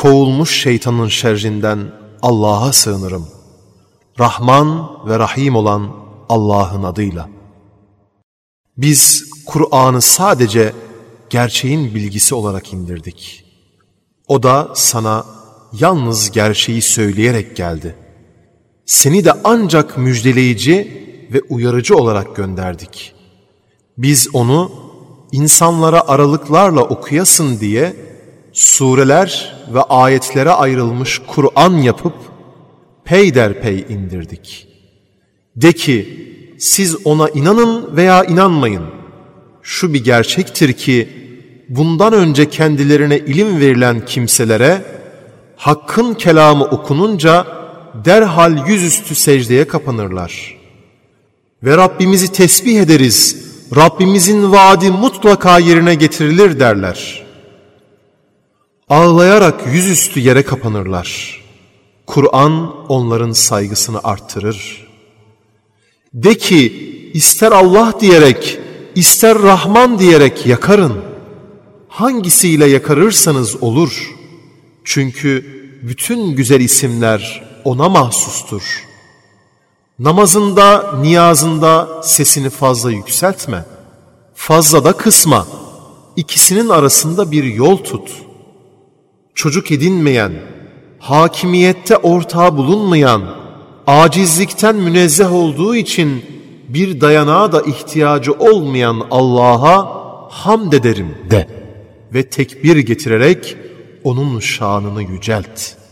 kovulmuş şeytanın şerrinden Allah'a sığınırım. Rahman ve Rahim olan Allah'ın adıyla. Biz Kur'an'ı sadece gerçeğin bilgisi olarak indirdik. O da sana yalnız gerçeği söyleyerek geldi. Seni de ancak müjdeleyici ve uyarıcı olarak gönderdik. Biz onu insanlara aralıklarla okuyasın diye sureler ve ayetlere ayrılmış Kur'an yapıp peyderpey indirdik. De ki, siz ona inanın veya inanmayın. Şu bir gerçektir ki, bundan önce kendilerine ilim verilen kimselere, Hakk'ın kelamı okununca derhal yüzüstü secdeye kapanırlar. Ve Rabbimizi tesbih ederiz, Rabbimizin vaadi mutlaka yerine getirilir derler. Ağlayarak yüzüstü yere kapanırlar. Kur'an onların saygısını arttırır. De ki, ister Allah diyerek, ister Rahman diyerek yakarın. Hangisiyle yakarırsanız olur. Çünkü bütün güzel isimler ona mahsustur. Namazında, niyazında sesini fazla yükseltme. Fazla da kısma. İkisinin arasında bir yol tut. Çocuk edinmeyen, hakimiyette ortağı bulunmayan, acizlikten münezzeh olduğu için bir dayanağa da ihtiyacı olmayan Allah'a hamd ederim de ve tekbir getirerek onun şanını yücelt.